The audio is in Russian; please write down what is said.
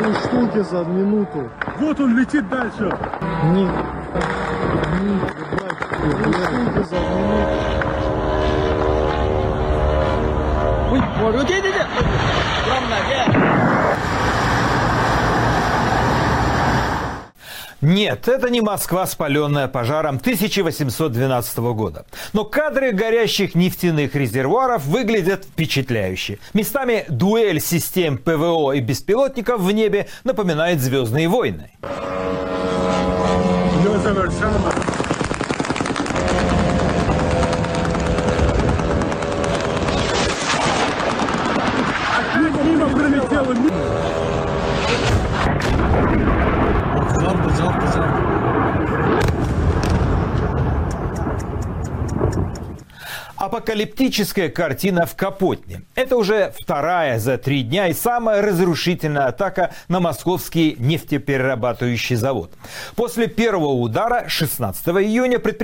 штуки за минуту. Вот он летит дальше. Нет. Нет, братики, 2 штуки за минуту. Ой, вот, Нет, это не Москва, спаленная пожаром 1812 года. Но кадры горящих нефтяных резервуаров выглядят впечатляюще. Местами дуэль систем ПВО и беспилотников в небе напоминает «Звездные войны». Мимо пролетело. Апокалиптическая картина в Капотне. Это уже вторая за 3 дня и самая разрушительная атака на московский нефтеперерабатывающий завод. После первого удара 16 июня предприятие